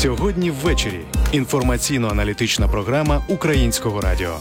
Сьогодні ввечері. Інформаційно-аналітична програма Українського радіо.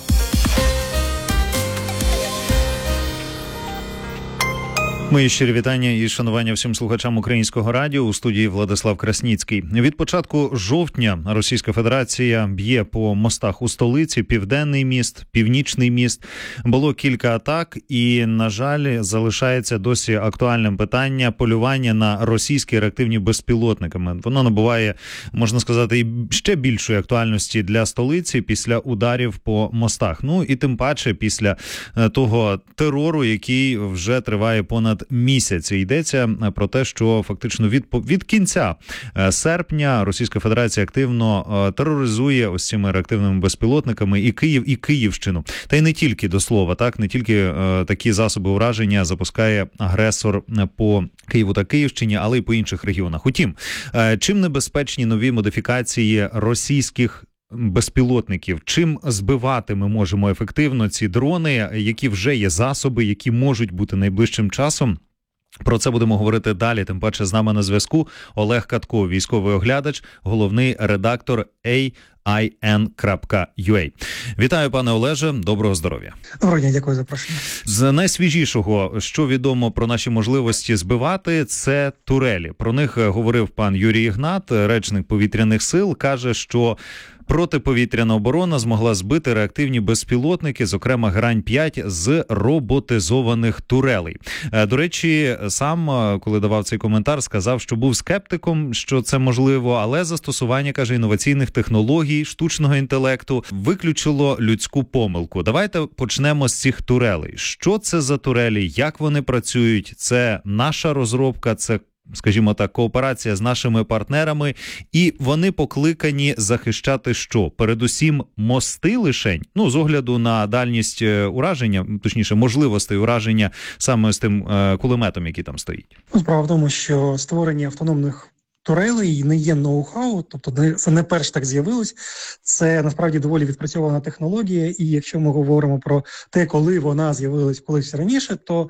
Мої щирі вітання і шанування всім слухачам Українського радіо. У студії Владислав Красніцький. Від початку жовтня Російська Федерація б'є по мостах у столиці. Південний міст, Північний міст. Було кілька атак і, на жаль, залишається досі актуальним питання полювання на російські реактивні безпілотники. Воно набуває, можна сказати, і ще більшої актуальності для столиці після ударів по мостах. Ну і тим паче після того терору, який вже триває понад місяць. Йдеться про те, що фактично від кінця серпня Російська Федерація активно тероризує ось цими реактивними безпілотниками і Київ, і Київщину. Та й не тільки, до слова, так, не тільки такі засоби ураження запускає агресор по Києву та Київщині, але й по інших регіонах. Утім, чим небезпечні нові модифікації російських безпілотників? Чим збивати ми можемо ефективно ці дрони? Які вже є засоби, які можуть бути найближчим часом? Про це будемо говорити далі. Тим паче з нами на зв'язку Олег Катко, військовий оглядач, головний редактор AIN.ua. Вітаю, пане Олеже, доброго здоров'я. Доброго дня, дякую за запрошення. З найсвіжішого, що відомо про наші можливості збивати, це турелі. Про них говорив пан Юрій Ігнат, речник повітряних сил, каже, що протиповітряна оборона змогла збити реактивні безпілотники, зокрема Грань-5, з роботизованих турелей. До речі, сам, коли давав цей коментар, сказав, що був скептиком, що це можливо, але застосування, каже, інноваційних технологій, штучного інтелекту виключило людську помилку. Давайте почнемо з цих турелей. Що це за турелі, як вони працюють? Це наша розробка, це, скажімо так, кооперація з нашими партнерами, і вони покликані захищати що? Передусім мости лишень? Ну, з огляду на дальність ураження, точніше, можливостей ураження саме з тим кулеметом, який там стоїть. Справа в тому, що створення автономних турелей не є ноу-хау, тобто це не перш так з'явилось, це насправді доволі відпрацьована технологія, і якщо ми говоримо про те, коли вона з'явилась колись раніше, то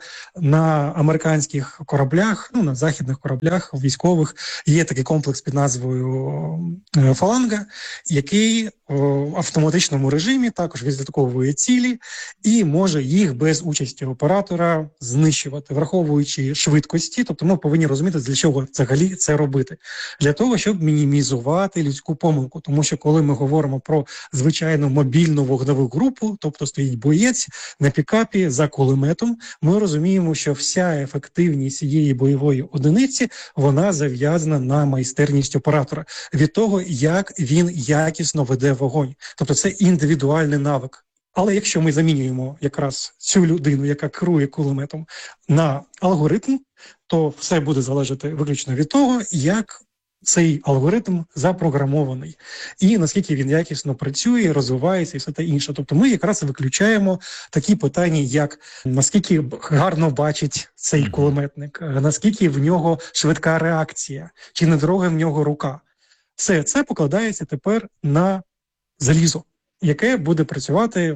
на американських кораблях, на західних кораблях військових є такий комплекс під назвою «Фаланга», який в автоматичному режимі також відслідковує цілі і може їх без участі оператора знищувати, враховуючи швидкості. Тобто ми повинні розуміти, для чого взагалі це робити. Для того, щоб мінімізувати людську помилку. Тому що коли ми говоримо про звичайну мобільну вогневу групу, тобто стоїть боєць на пікапі за кулеметом, ми розуміємо, що вся ефективність цієї бойової одиниці, вона зав'язана на майстерність оператора. Від того, як він якісно веде вогонь. Тобто це індивідуальний навик. Але якщо ми замінюємо якраз цю людину, яка керує кулеметом, на алгоритм, то все буде залежати виключно від того, як цей алгоритм запрограмований і наскільки він якісно працює, розвивається і все те інше. Тобто ми якраз виключаємо такі питання, як наскільки гарно бачить цей кулеметник, наскільки в нього швидка реакція, чи не дорога в нього рука. Все це покладається тепер на залізо, яке буде працювати,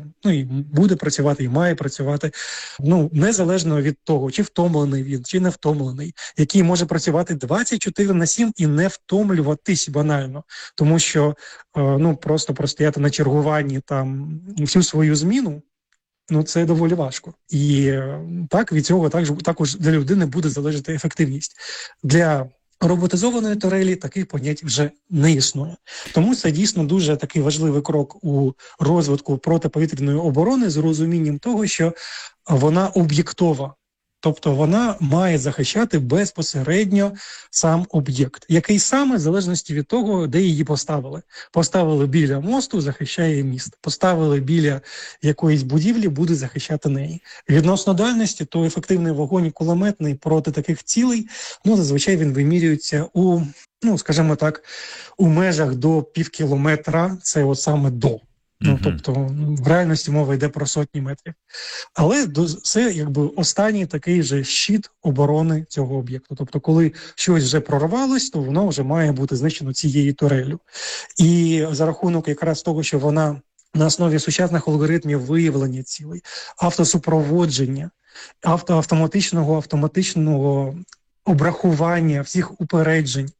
і має працювати, незалежно від того, чи втомлений він, чи не втомлений, який може працювати 24/7 і не втомлюватись банально, тому що, просто простояти на чергуванні там всю свою зміну, це доволі важко. І так, від цього також для людини буде залежати ефективність. Для роботизованої турелі таких понять вже не існує. Тому це дійсно дуже такий важливий крок у розвитку протиповітряної оборони з розумінням того, що вона об'єктова. Тобто вона має захищати безпосередньо сам об'єкт, який саме в залежності від того, де її поставили. Поставили біля мосту, захищає міст. Поставили біля якоїсь будівлі, буде захищати неї. Відносно дальності, то ефективний вогонь кулеметний проти таких цілей, зазвичай він вимірюється скажімо так, у межах до півкілометра, це от саме до. Тобто в реальності мова йде про сотні метрів. Але це останній такий же щит оборони цього об'єкту. Тобто коли щось вже прорвалось, то воно вже має бути знищено цією туреллю. І за рахунок якраз того, що вона на основі сучасних алгоритмів виявлення цілей, автосупроводження, автоматичного обрахування всіх упереджень,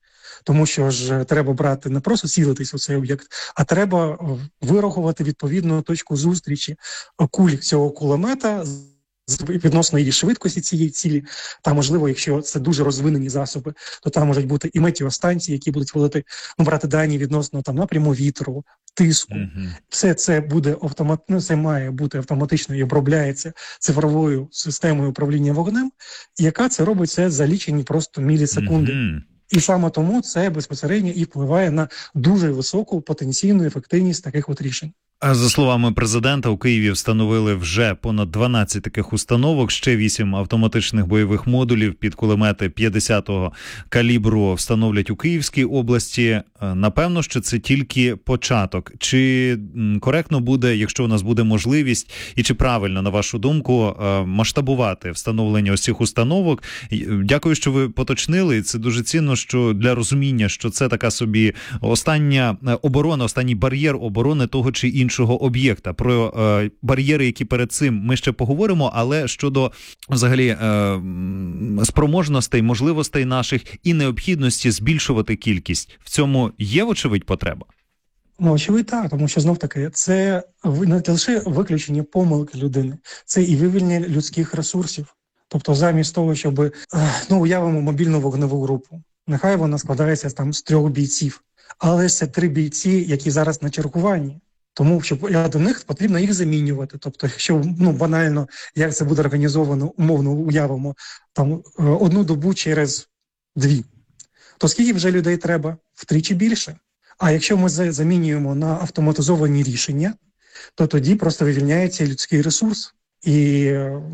тому що ж треба брати не просто цілитись у цей об'єкт, а треба вирахувати відповідну точку зустрічі куль цього кулемета відносно її швидкості цієї цілі. Та, можливо, якщо це дуже розвинені засоби, то там можуть бути і метеостанції, які будуть брати дані відносно там напряму вітру, тиску. Все це буде це має бути автоматично і обробляється цифровою системою управління вогнем, яка це робить це за лічені просто мілісекунди. І саме тому це безпосередньо і впливає на дуже високу потенційну ефективність таких от рішень. А за словами президента, у Києві встановили вже понад 12 таких установок, ще 8 автоматичних бойових модулів під кулемети 50-го калібру встановлять у Київській області. Напевно, що це тільки початок. Чи коректно буде, якщо у нас буде можливість, і чи правильно, на вашу думку, масштабувати встановлення ось цих установок? Дякую, що ви поточнили. Це дуже цінно, що для розуміння, що це така собі остання оборона, останній бар'єр оборони того чи іншого об'єкта. Про бар'єри, які перед цим, ми ще поговоримо, але щодо взагалі спроможностей, можливостей наших і необхідності збільшувати кількість, в цьому є, вочевидь, потреба? Ну, очевидь, так, тому що, знов-таки, це не лише виключення помилки людини, це і вивільнення людських ресурсів. Тобто, замість того, щоб, уявимо мобільну вогневу групу, нехай вона складається там з 3 бійців, але це 3 бійці, які зараз на чергуванні. Тому що до них потрібно їх замінювати. Тобто, якщо банально, як це буде організовано, умовно уявимо, там 1 добу через 2, то скільки вже людей треба? Втричі більше. А якщо ми замінюємо на автоматизовані рішення, то тоді просто вивільняється людський ресурс. І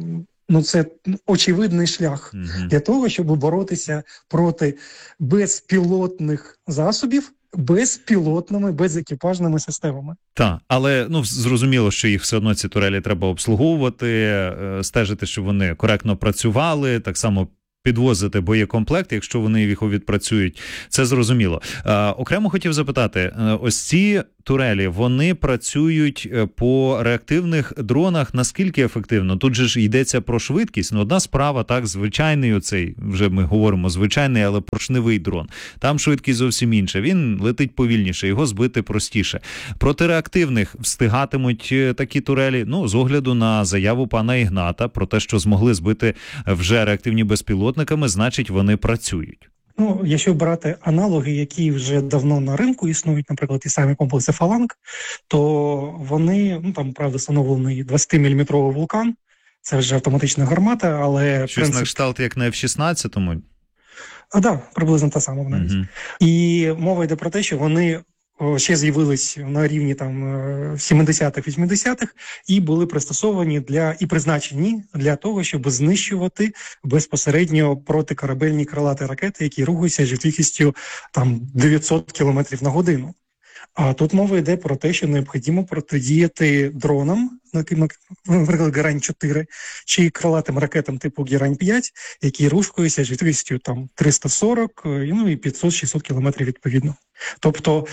це очевидний шлях для того, щоб боротися проти безпілотних засобів, безпілотними, безекіпажними системами. Так, але зрозуміло, що їх все одно ці турелі треба обслуговувати, стежити, щоб вони коректно працювали, так само підвозити боєкомплект, якщо вони їх відпрацюють. Це зрозуміло. Окремо хотів запитати, ось ці турелі, вони працюють по реактивних дронах, наскільки ефективно? Тут же ж йдеться про швидкість. Одна справа, так, звичайний оцей, вже ми говоримо, звичайний, але поршневий дрон. Там швидкість зовсім інша. Він летить повільніше, його збити простіше. Проти реактивних встигатимуть такі турелі, з огляду на заяву пана Ігната про те, що змогли збити вже реактивні безпілотниками, значить вони працюють. Якщо брати аналоги, які вже давно на ринку існують, наприклад, ті самі комплекси «Фаланг», то вони, там, правда, встановлений 20-мм вулкан, це вже автоматична гармата, але... Щось на кшталт, як на F-16? Так, приблизно та сама навіть. І мова йде про те, що вони ще з'явились на рівні 70-х, 80-х і були пристосовані і призначені для того, щоб знищувати безпосередньо протикорабельні крилаті ракети, які рухаються з швидкістю 900 км на годину. А тут мова йде про те, що необхідно протидіяти дронам, наприклад, Герань-4, чи крилатим ракетам типу Герань-5, які рухаються з швидкістю 340 і 500-600 км відповідно. Тобто,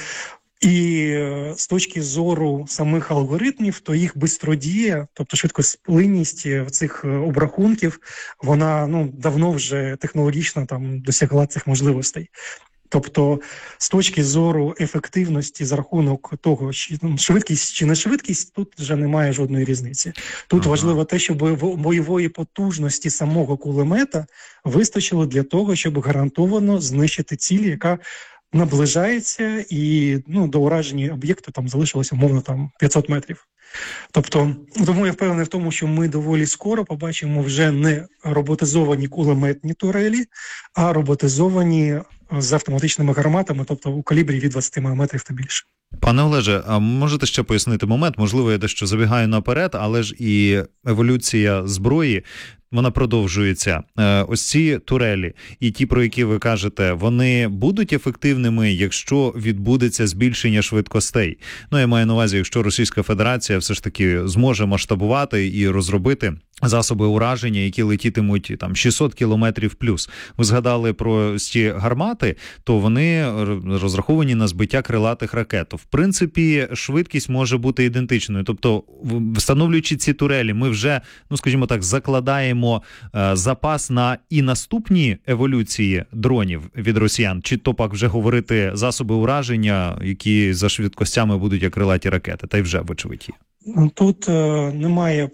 і з точки зору самих алгоритмів, то їх бистродія, тобто швидкосплинність цих обрахунків, вона давно вже технологічно досягла цих можливостей. Тобто, з точки зору ефективності за рахунок того, чи швидкість чи не швидкість, тут вже немає жодної різниці. Тут важливо те, щоб бойової потужності самого кулемета вистачило для того, щоб гарантовано знищити ціль, яка наближається, і до ураження об'єкту залишилося, умовно, 500 метрів. Тобто, тому я впевнений в тому, що ми доволі скоро побачимо вже не роботизовані кулеметні турелі, а роботизовані з автоматичними гарматами, тобто у калібрі від 20 мм та більше. Пане Олеже, а можете ще пояснити момент? Можливо, я дещо забігаю наперед, але ж і еволюція зброї, вона продовжується. Ось ці турелі і ті, про які ви кажете, вони будуть ефективними, якщо відбудеться збільшення швидкостей? Я маю на увазі, якщо Російська Федерація все ж таки зможе масштабувати і розробити засоби ураження, які летітимуть там 600 кілометрів плюс. Ви згадали про ці гармати, то вони розраховані на збиття крилатих ракет. В принципі, швидкість може бути ідентичною. Тобто, встановлюючи ці турелі, ми вже, скажімо так, закладаємо запас на і наступні еволюції дронів від росіян, чи то пак вже говорити засоби ураження, які за швидкостями будуть як крилаті ракети, та й вже, вочевидь, є. Тут немає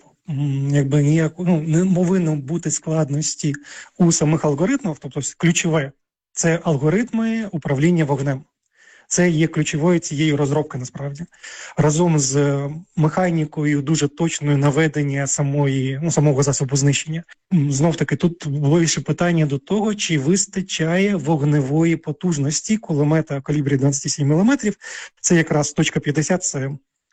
не повинно бути складності у самих алгоритмах, тобто ключове – це алгоритми управління вогнем. Це є ключовою цією розробки, насправді. Разом з механікою дуже точною наведення самого засобу знищення. Знов-таки, тут більше питання до того, чи вистачає вогневої потужності кулемета калібрі 12,7 мм. Це якраз точка 50, це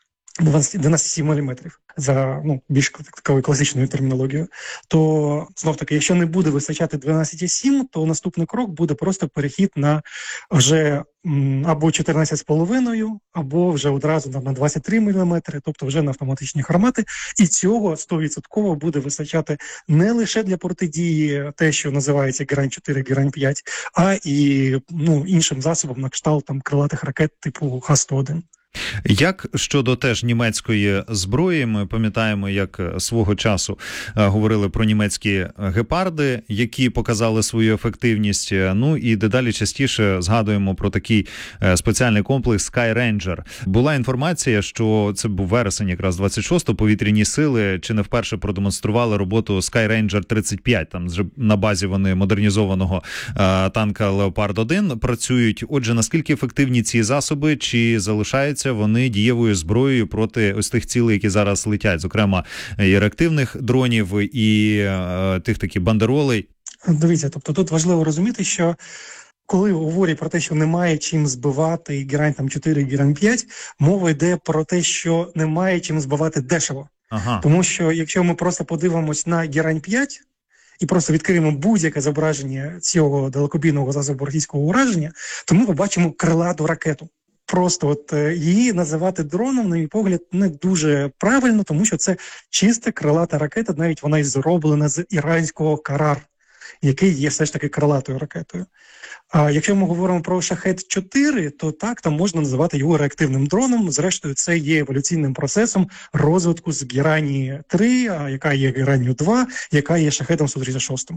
12,7 мм за більш такою класичною термінологією. То, знов-таки, якщо не буде вистачати 12,7, то наступний крок буде просто перехід на вже або 14,5, або вже одразу на 23 мм, тобто вже на автоматичні гармати. І цього 100% буде вистачати не лише для протидії те, що називається Герань-4, Герань-5, а і іншим засобам на кшталт крилатих ракет типу Х-101. Як щодо теж німецької зброї, ми пам'ятаємо, як свого часу говорили про німецькі гепарди, які показали свою ефективність, і дедалі частіше згадуємо про такий спеціальний комплекс Sky Ranger. Була інформація, що це був вересень якраз 26-го, повітряні сили чи не вперше продемонстрували роботу Sky Ranger 35, там на базі вони модернізованого танка Leopard-1 працюють. Отже, наскільки ефективні ці засоби, чи залишаються вони дієвою зброєю проти ось тих цілей, які зараз летять, зокрема і реактивних дронів, і тих такі бандеролей? Дивіться, тобто тут важливо розуміти, що коли говорять про те, що немає чим збивати Герань-4, Герань-5, мова йде про те, що немає чим збивати дешево. Ага. Тому що якщо ми просто подивимось на Герань-5 і просто відкриємо будь-яке зображення цього далекобійного засобу російського ураження, то ми побачимо крилату ракету. Просто її називати дроном, на мій погляд, не дуже правильно, тому що це чиста крилата ракета, навіть вона і зроблена з іранського Карар, який є все ж таки крилатою ракетою. А якщо ми говоримо про Шахед-4, то так, там можна називати його реактивним дроном. Зрештою, це є еволюційним процесом розвитку з Герані-3, яка є Геранію-2, яка є Шахедом-136.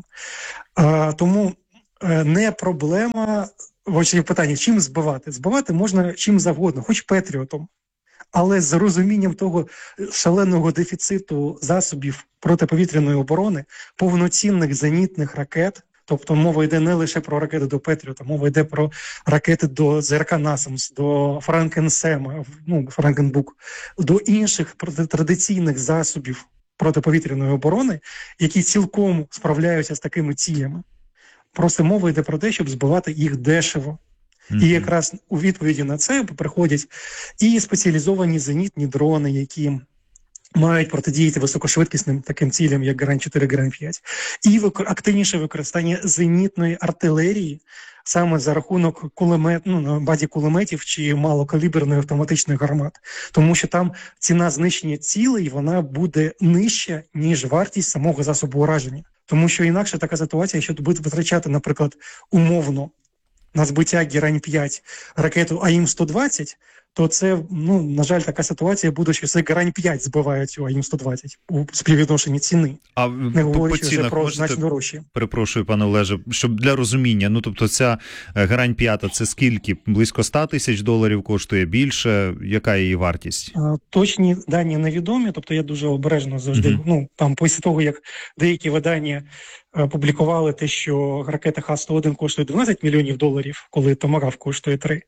Тому не проблема. Ось є питання, чим збивати? Збивати можна чим завгодно, хоч Петріотом. Але з розумінням того шаленого дефіциту засобів протиповітряної оборони, повноцінних зенітних ракет, тобто мова йде не лише про ракети до Петріота, мова йде про ракети до ЗРК «Насамс», до Франкенсема, Франкенбук, до інших традиційних засобів протиповітряної оборони, які цілком справляються з такими цілями. Просто мова йде про те, щоб збивати їх дешево. І якраз у відповіді на це приходять і спеціалізовані зенітні дрони, які мають протидіяти високошвидкісним таким цілям, як Герань-4, Герань-5, і активніше використання зенітної артилерії саме за рахунок на базі кулеметів чи малокаліберних автоматичних гармат. Тому що там ціна знищення цілей, вона буде нижча, ніж вартість самого засобу ураження. Тому що інакше така ситуація, якщо буде витрачати, наприклад, умовно на збиття Герань-5 ракету АІМ-120, то це, на жаль, така ситуація буде, що це Герань-5 збиває цю АІМ-120 у співвідношенні ціни. А не говорячи вже про значно дорожчі. Перепрошую, пане Олеже, щоб для розуміння, тобто ця Герань-5, це скільки? Близько $100 000 коштує, більше? Яка її вартість? Точні дані невідомі, тобто я дуже обережно завжди, там після того, як деякі видання публікували те, що ракета Х-101 коштує $12 мільйонів, коли Томагав коштує 3.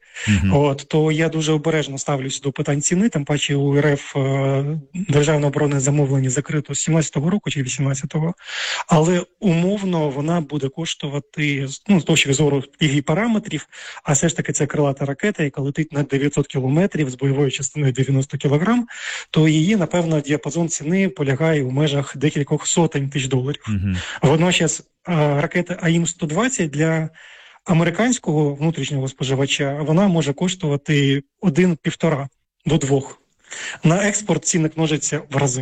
То я дуже обережно ставлюся до питань ціни, тим паче у РФ державне оборонне замовлення закрито з 17-го року чи 18-го, але умовно вона буде коштувати, з точки зору її параметрів, а все ж таки це крилата ракета, яка летить на 900 кілометрів з бойовою частиною 90 кілограм, то її, напевно, діапазон ціни полягає у межах декількох сотень тисяч доларів. Водночас ракета АІМ-120 для американського внутрішнього споживача вона може коштувати 1,5 до 2. На експорт ціни множаться в рази.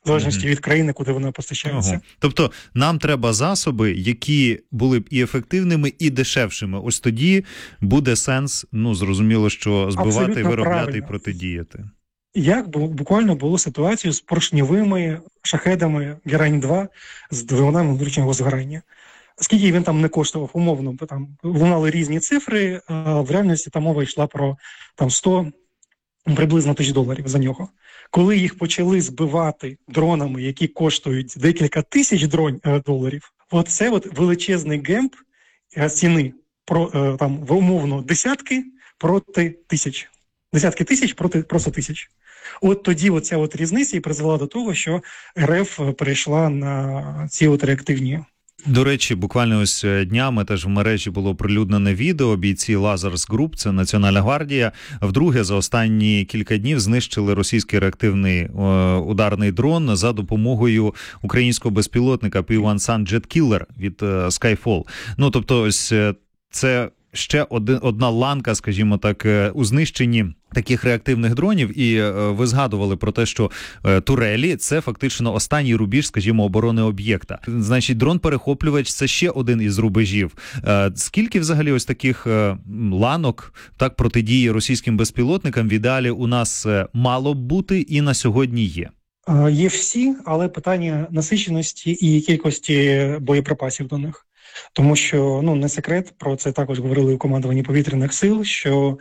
в залежності від країни, куди вони постачаються. Ого. Тобто нам треба засоби, які були б і ефективними, і дешевшими. Ось тоді буде сенс, зрозуміло, що збивати, Абсолютно виробляти правильно. і протидіяти. Як буквально було ситуацію з поршньовими шахедами Герань-2 з двигунами внутрішнього згорання. Скільки він там не коштував, умовно, там лунали різні цифри, а в реальності там мова йшла про 100 приблизно $1000 за нього. Коли їх почали збивати дронами, які коштують декілька тисяч доларів, оце величезний гемп ціни умовно десятки проти тисяч. Десятки тисяч проти просто тисяч. От тоді ця різниця і призвела до того, що РФ перейшла на ці реактивні. До речі, буквально ось днями теж в мережі було оприлюднене відео. Бійці Lazarus Group, це Національна гвардія, вдруге за останні кілька днів знищили російський реактивний ударний дрон за допомогою українського безпілотника P1 Sun Jet Killer від Skyfall. Тобто ось це ще одна ланка, скажімо так, у знищенні таких реактивних дронів. І ви згадували про те, що турелі – це фактично останній рубіж, скажімо, оборони об'єкта. Значить, дрон-перехоплювач – це ще один із рубежів. Скільки взагалі ось таких ланок так протидії російським безпілотникам в ідеалі у нас мало б бути і на сьогодні є? Є всі, але питання насиченості і кількості боєприпасів до них. Тому що, не секрет, про це також говорили у командуванні повітряних сил, що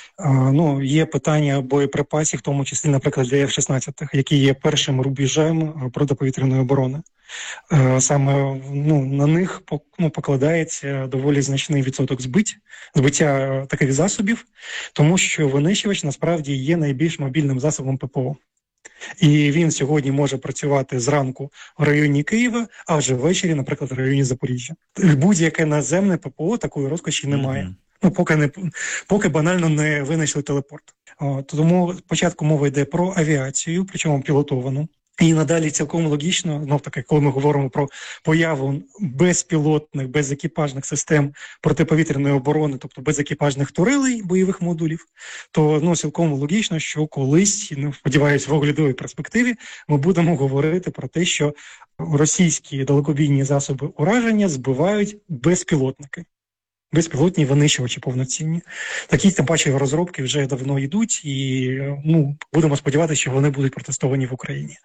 є питання боєприпасів, в тому числі, наприклад, для F-16, які є першим рубежем протиповітряної оборони. Саме на них покладається доволі значний відсоток збиття таких засобів, тому що винищувач насправді є найбільш мобільним засобом ППО. І він сьогодні може працювати зранку в районі Києва, а вже ввечері, наприклад, в районі Запоріжжя. Будь-яке наземне ППО такої розкоші немає. Поки банально не винайшли телепорт. Тому спочатку мова йде про авіацію, причому пілотовану. І надалі цілком логічно, знов-таки, коли ми говоримо про появу безпілотних, безекіпажних систем протиповітряної оборони, тобто безекіпажних турелей, бойових модулів, то цілком логічно, що колись, сподіваюсь, в оглядовій перспективі, ми будемо говорити про те, що російські далекобійні засоби ураження збивають безпілотники. Безпілотні винищувачі повноцінні. Такі, тим паче, розробки вже давно йдуть, і будемо сподіватися, що вони будуть протестовані в Україні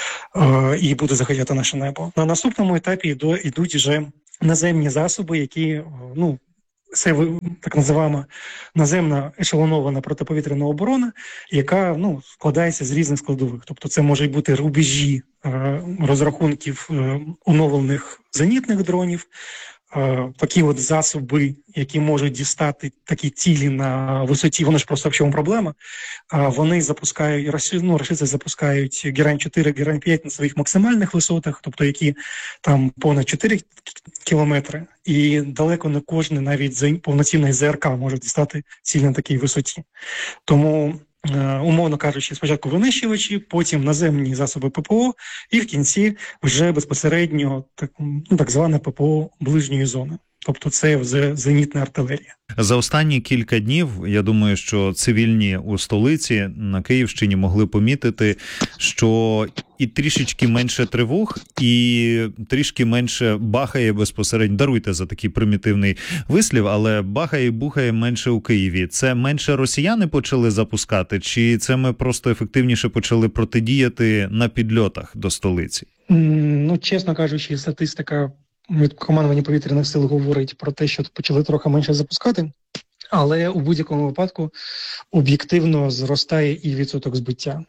і будуть захищати наше небо. На наступному етапі йдуть вже наземні засоби, які, це так називаємо наземна ешелонована протиповітряна оборона, яка складається з різних складових. Тобто це можуть бути рубежі розрахунків оновлених зенітних дронів, такі засоби, які можуть дістати такі цілі на висоті, вони ж просто в чому проблема, вони запускають, рашисти запускають Герань-4, Герань-5 на своїх максимальних висотах, тобто які там понад 4 кілометри, і далеко не кожен навіть повноцінний ЗРК може дістати ціль на такій висоті. Тому, умовно кажучи, спочатку винищувачі, потім наземні засоби ППО, і в кінці вже безпосередньо так зване ППО ближньої зони. Тобто це вже зенітна артилерія. За останні кілька днів, я думаю, що цивільні у столиці на Київщині могли помітити, що і трішечки менше тривог, і трішки менше бахає безпосередньо, даруйте за такий примітивний вислів, але бахає і бухає менше у Києві. Це менше росіяни почали запускати, чи це ми просто ефективніше почали протидіяти на підльотах до столиці? Чесно кажучи, статистика від командування повітряних сил говорить про те, що почали трохи менше запускати, але у будь-якому випадку об'єктивно зростає і відсоток збиття.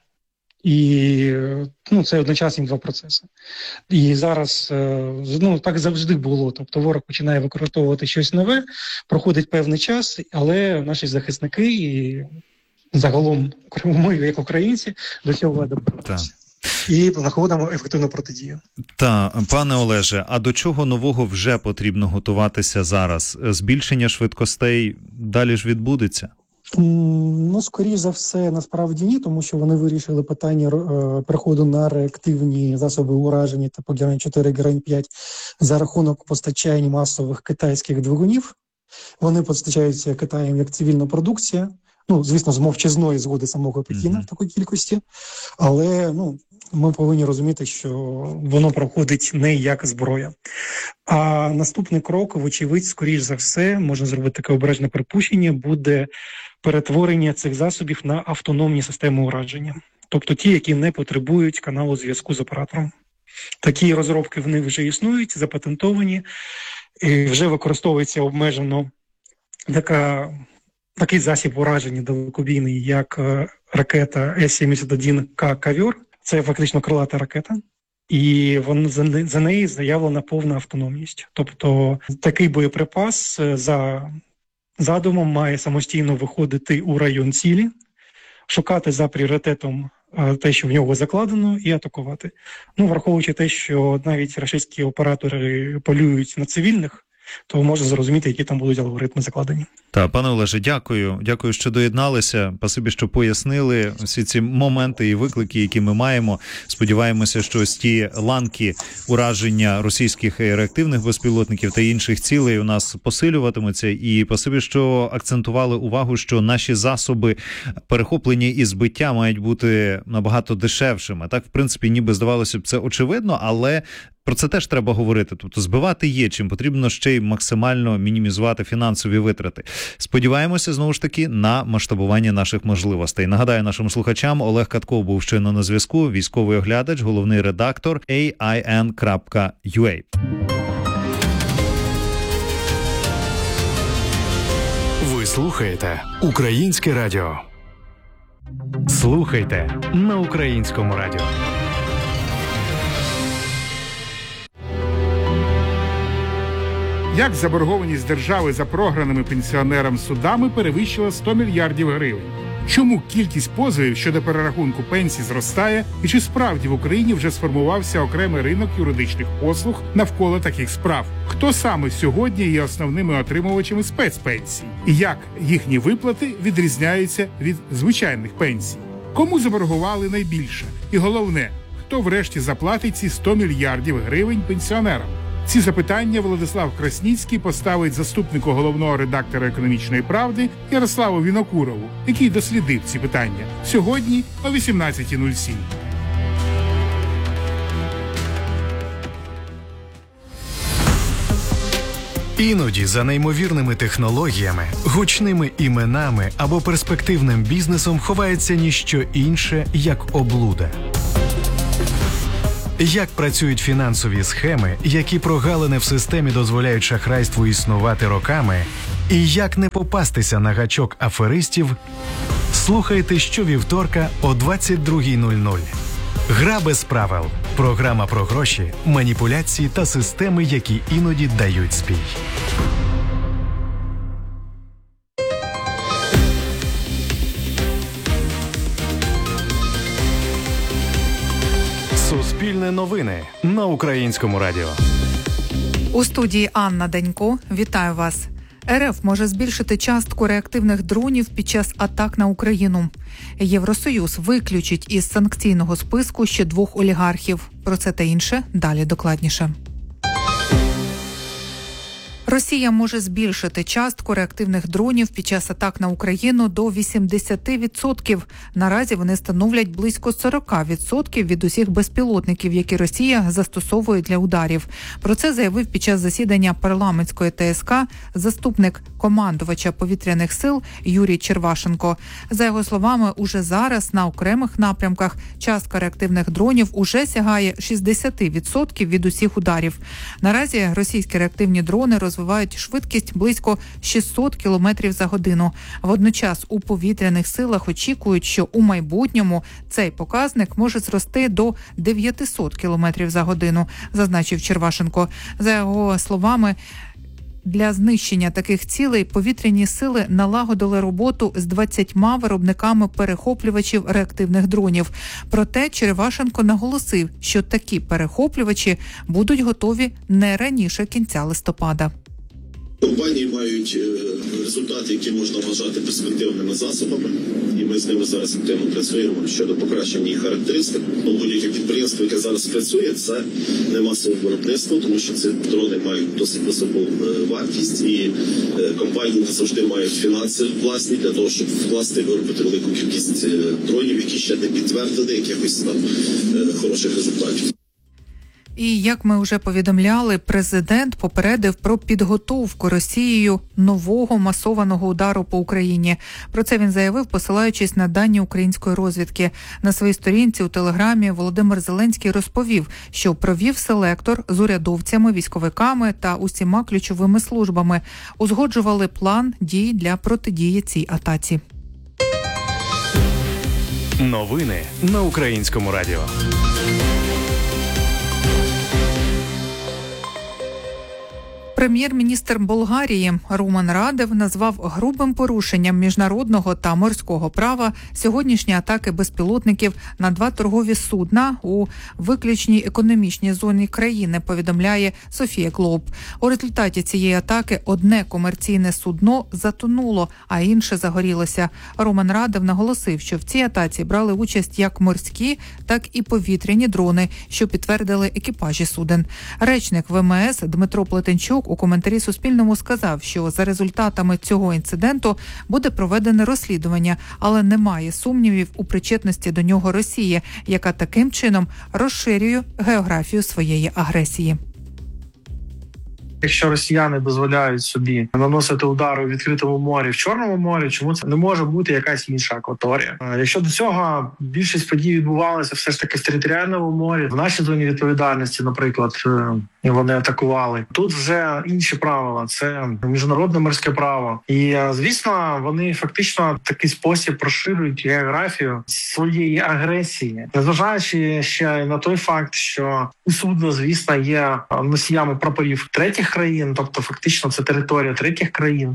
І це одночасні два процеси. І зараз, так завжди було. Тобто ворог починає використовувати щось нове, проходить певний час, але наші захисники і загалом ми, як українці, до цього адаптуємося. І знаходимо ефективну протидію. Пане Олеже, а до чого нового вже потрібно готуватися зараз? Збільшення швидкостей далі ж відбудеться? Скоріш за все, насправді ні, тому що вони вирішили питання переходу на реактивні засоби ураження типу Герань-4, Герань-5 за рахунок постачання масових китайських двигунів. Вони постачаються Китаєм як цивільна продукція, звісно, з мовчазної згоди самого Пекіна в такій кількості, але, ми повинні розуміти, що воно проходить не як зброя. А наступний крок, вочевидь, скоріш за все, можна зробити таке обережне припущення, буде перетворення цих засобів на автономні системи ураження. Тобто ті, які не потребують каналу зв'язку з оператором. Такі розробки в них вже існують, запатентовані, і вже використовується обмежено такий засіб ураження далекобійний, як ракета С-71К «Ковер». Це фактично крилата ракета, і за неї заявлена повна автономність. Тобто такий боєприпас за задумом має самостійно виходити у район цілі, шукати за пріоритетом те, що в нього закладено, і атакувати. Враховуючи те, що навіть російські оператори полюють на цивільних, то можна зрозуміти, які там будуть алгоритми закладені. Так, пане Олеже, дякую. Дякую, що доєдналися. Спасибі, що пояснили всі ці моменти і виклики, які ми маємо. Сподіваємося, що ось ті ланки ураження російських реактивних безпілотників та інших цілей у нас посилюватимуться. І спасибі, що акцентували увагу, що наші засоби перехоплення і збиття мають бути набагато дешевшими. Так, в принципі, ніби здавалося б, це очевидно, але про це теж треба говорити. Тобто збивати є чим, потрібно ще й максимально мінімізувати фінансові витрати. Сподіваємося, знову ж таки, на масштабування наших можливостей. Нагадаю нашим слухачам, Олег Катков був щойно на зв'язку, військовий оглядач, головний редактор AIN.ua. Ви слухаєте Українське радіо. Слухайте на Українському радіо. Як заборгованість держави за програними пенсіонерам судами перевищила 100 мільярдів гривень? Чому кількість позовів щодо перерахунку пенсій зростає? І чи справді в Україні вже сформувався окремий ринок юридичних послуг навколо таких справ? Хто саме сьогодні є основними отримувачами спецпенсій? І як їхні виплати відрізняються від звичайних пенсій? Кому заборгували найбільше? І головне, хто врешті заплатить ці 100 мільярдів гривень пенсіонерам? Ці запитання Владислав Красніцький поставить заступнику головного редактора «Економічної правди» Ярославу Вінокурову, який дослідив ці питання. Сьогодні о 18:07. Іноді за неймовірними технологіями, гучними іменами або перспективним бізнесом ховається ніщо інше, як облуда. Як працюють фінансові схеми, які прогалини в системі дозволяють шахрайству існувати роками, і як не попастися на гачок аферистів, слухайте щовівторка о 22:00. Гра без правил. Програма про гроші, маніпуляції та системи, які іноді дають збій. Суспільне новини на Українському радіо. У студії Анна Данько. Вітаю вас. РФ може збільшити частку реактивних дронів під час атак на Україну. Євросоюз виключить із санкційного списку ще 2 олігархів. Про це та інше далі докладніше. Росія може збільшити частку реактивних дронів під час атак на Україну до 80%. Наразі вони становлять близько 40% від усіх безпілотників, які Росія застосовує для ударів. Про це заявив під час засідання парламентської ТСК заступник командувача повітряних сил Юрій Червашенко. За його словами, уже зараз на окремих напрямках частка реактивних дронів уже сягає 60% від усіх ударів. Наразі російські реактивні дрони розвивають швидкість близько 600 км за годину. Водночас у повітряних силах очікують, що у майбутньому цей показник може зрости до 900 км за годину, зазначив Червашенко. За його словами, для знищення таких цілей повітряні сили налагодили роботу з 20 виробниками перехоплювачів реактивних дронів. Проте Червашенко наголосив, що такі перехоплювачі будуть готові не раніше кінця листопада. Компанії мають результати, які можна вважати перспективними засобами, і ми з ними зараз активно працюємо щодо покращення їх характеристик. Будь-яке підприємство, яке зараз працює, це не масове виробництво, тому що ці дрони мають досить високу вартість, і компанії не завжди мають фінанси власні для того, щоб вкласти і виробити велику кількість дронів, які ще не підтвердили якихось там хороших результатів. І, як ми вже повідомляли, президент попередив про підготовку Росією нового масованого удару по Україні. Про це він заявив, посилаючись на дані української розвідки. На своїй сторінці у Телеграмі Володимир Зеленський розповів, що провів селектор з урядовцями, військовиками та усіма ключовими службами. Узгоджували план дій для протидії цій атаці. Новини на Українському радіо. Прем'єр-міністр Болгарії Румен Радев назвав грубим порушенням міжнародного та морського права сьогоднішні атаки безпілотників на 2 торгові судна у виключній економічній зоні країни, повідомляє Софія Глоб. У результаті цієї атаки одне комерційне судно затонуло, а інше загорілося. Румен Радев наголосив, що в цій атаці брали участь як морські, так і повітряні дрони, що підтвердили екіпажі суден. Речник ВМС Дмитро Плетенчук у коментарі Суспільному сказав, що за результатами цього інциденту буде проведене розслідування, але немає сумнівів у причетності до нього Росії, яка таким чином розширює географію своєї агресії. Якщо росіяни дозволяють собі наносити удари у відкритому морі, в Чорному морі, чому це не може бути якась інша акваторія? Якщо до цього більшість подій відбувалася все ж таки в територіальному морі, в нашій зоні відповідальності, наприклад, вони атакували. Тут вже інші правила, це міжнародне морське право. І, звісно, вони фактично в такий спосіб розширюють географію своєї агресії, незважаючи ще на той факт, що судно, звісно, є носіями прапорів третіх країн, тобто фактично це територія третіх країн.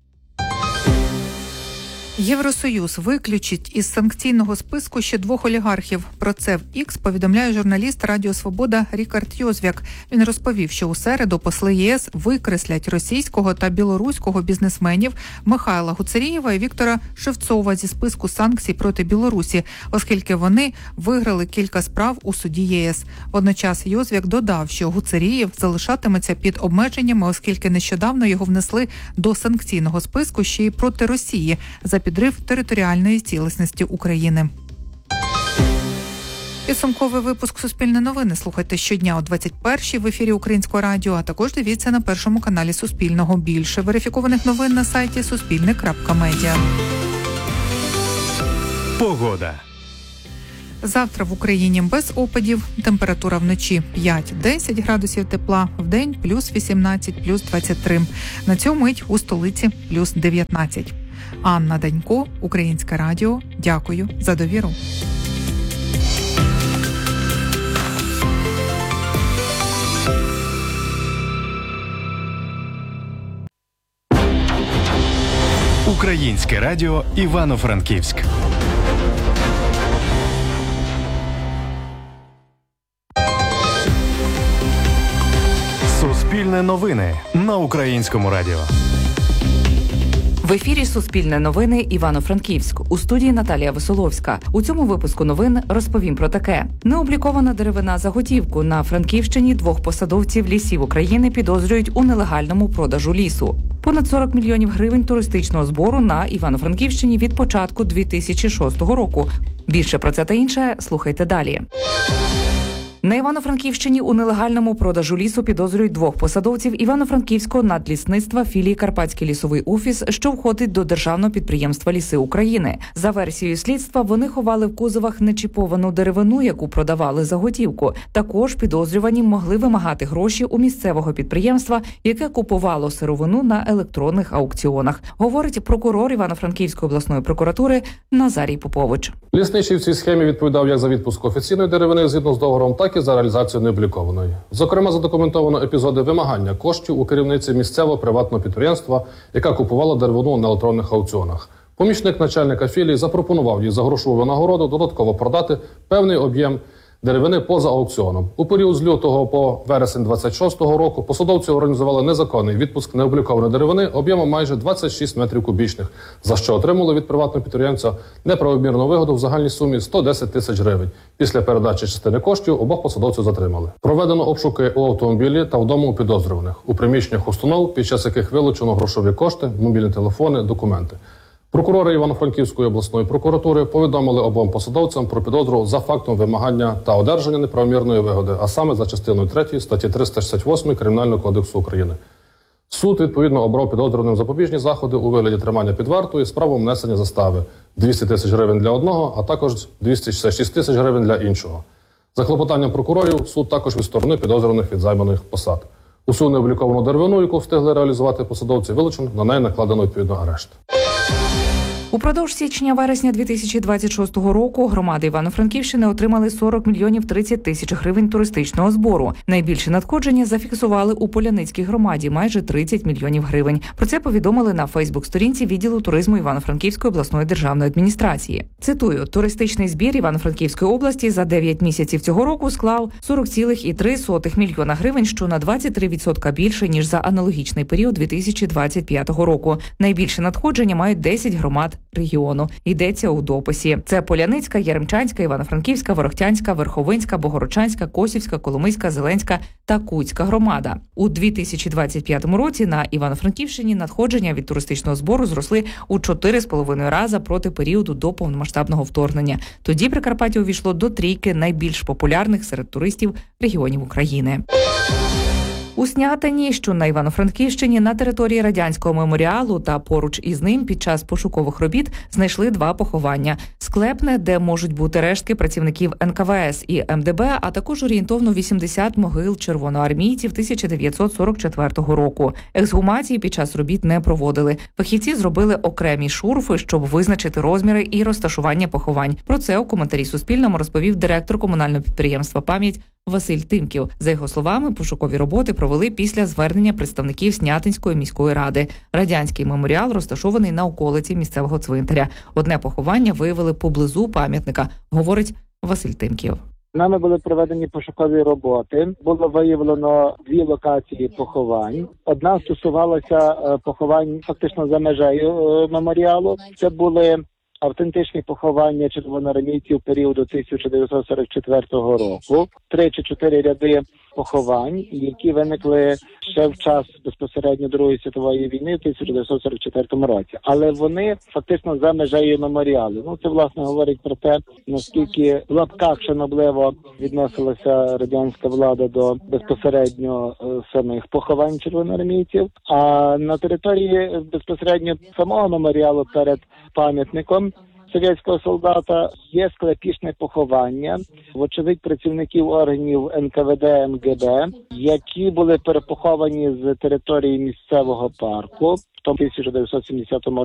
Євросоюз виключить із санкційного списку ще 2 олігархів. Про це в X повідомляє журналіст Радіо Свобода Рікард Йозвяк. Він розповів, що у середу посли ЄС викреслять російського та білоруського бізнесменів Михайла Гуцерієва і Віктора Шевцова зі списку санкцій проти Білорусі, оскільки вони виграли кілька справ у суді ЄС. Водночас Йозвяк додав, що Гуцерієв залишатиметься під обмеженнями, оскільки нещодавно його внесли до санкційного списку ще й проти Росії за підрив територіальної цілісності України. Підсумковий випуск «Суспільне новини» слухайте щодня о 21-й в ефірі Українського радіо, а також дивіться на першому каналі Суспільного. Більше верифікованих новин на сайті suspilne.media. Погода. Завтра в Україні без опадів. Температура вночі 5-10 градусів тепла, вдень плюс 18, плюс 23. На цю мить у столиці плюс 19. Анна Данько, Українське радіо. Дякую за довіру. Українське радіо Івано-Франківськ. Суспільне новини на Українському радіо. В ефірі «Суспільне новини» Івано-Франківськ. У студії Наталія Веселовська. У цьому випуску новин розповім про таке. Необлікована деревина за готівку. На Франківщині 2 посадовців лісів України підозрюють у нелегальному продажу лісу. Понад 40 мільйонів гривень туристичного збору на Івано-Франківщині від початку 2006 року. Більше про це та інше слухайте далі. На Івано-Франківщині у нелегальному продажу лісу підозрюють 2 посадовців Івано-Франківського надлісництва філії Карпатський лісовий офіс, що входить до державного підприємства «Ліси України». За версією слідства, вони ховали в кузовах нечіповану деревину, яку продавали за готівку. Також підозрювані могли вимагати гроші у місцевого підприємства, яке купувало сировину на електронних аукціонах, говорить прокурор Івано-Франківської обласної прокуратури Назарій Попович. Лісничий в цій схемі відповідав як за відпуск офіційної деревини згідно з договором, так і за реалізацію необлікованої. Зокрема, задокументовано епізоди вимагання коштів у керівниці місцевого приватного підприємства, яка купувала деревину на електронних аукціонах. Помічник начальника філії запропонував їй за грошову винагороду додатково продати певний об'єм деревини поза аукціоном. У період з лютого по вересень 26-го року посадовці організували незаконний відпуск необлікованої деревини об'ємом майже 26 метрів кубічних, за що отримали від приватного підприємця неправомірну вигоду в загальній сумі 110 тисяч гривень. Після передачі частини коштів обох посадовців затримали. Проведено обшуки у автомобілі та вдома у підозрюваних, у приміщеннях установ, під час яких вилучено грошові кошти, мобільні телефони, документи. Прокурори Івано-Франківської обласної прокуратури повідомили обом посадовцям про підозру за фактом вимагання та одержання неправомірної вигоди, а саме за частиною 3 статті 368 Кримінального кодексу України. Суд, відповідно, обрав підозрюваним запобіжні заходи у вигляді тримання під вартою з правом внесення застави – 200 тисяч гривень для одного, а також 266 тисяч гривень для іншого. За клопотанням прокурорів суд також відсторонив підозрюваних від займаних посад. Усю необліковану деревину, яку встигли реалізувати посадовці, вилучено, на неї накладено відповідно арешт. Упродовж січня-вересня 2026 року громади Івано-Франківщини отримали 40 мільйонів 30 тисяч гривень туристичного збору. Найбільше надходження зафіксували у Поляницькій громаді – майже 30 мільйонів гривень. Про це повідомили на Фейсбук-сторінці відділу туризму Івано-Франківської обласної державної адміністрації. Цитую, туристичний збір Івано-Франківської області за 9 місяців цього року склав 40,3 мільйона гривень, що на 23% більше, ніж за аналогічний період 2025 року. Найбільше надходження мають 10 громад регіону. Йдеться у дописі. Це Поляницька, Яремчанська, Івано-Франківська, Ворохтянська, Верховинська, Богородчанська, Косівська, Коломийська, Зеленська та Куцька громада. У 2025 році на Івано-Франківщині надходження від туристичного збору зросли у 4,5 рази проти періоду до повномасштабного вторгнення. Тоді Прикарпаття увійшло до трійки найбільш популярних серед туристів регіонів України. У Снятині, що на Івано-Франківщині, на території радянського меморіалу та поруч із ним під час пошукових робіт знайшли 2 поховання. Склепне, де можуть бути рештки працівників НКВС і МДБ, а також орієнтовно 80 могил червоноармійців 1944 року. Ексгумації під час робіт не проводили. Фахівці зробили окремі шурфи, щоб визначити розміри і розташування поховань. Про це у коментарі Суспільному розповів директор комунального підприємства «Пам'ять» Василь Тимків. За його словами, пошукові роботи провели після звернення представників Снятинської міської ради. Радянський меморіал розташований на околиці місцевого цвинтаря. Одне поховання виявили поблизу пам'ятника, говорить Василь Тимків. Нами були проведені пошукові роботи. Було виявлено 2 локації поховань. Одна стосувалася поховань фактично за межею меморіалу. Це були автентичні поховання червоноармійців періоду 1944 року. 3 чи 4 ряди поховань, які виникли ще в час безпосередньо Другої світової війни в 1944 році. Але вони фактично за межею меморіалу. Це, власне, говорить про те, наскільки в лапках шанобливо відносилася радянська влада до безпосередньо самих поховань червоноармійців. А на території безпосередньо самого меморіалу перед пам'ятником совєтського солдата є склепішне поховання, вочевидь, працівників органів НКВД, МГБ, які були перепоховані з території місцевого парку в 1970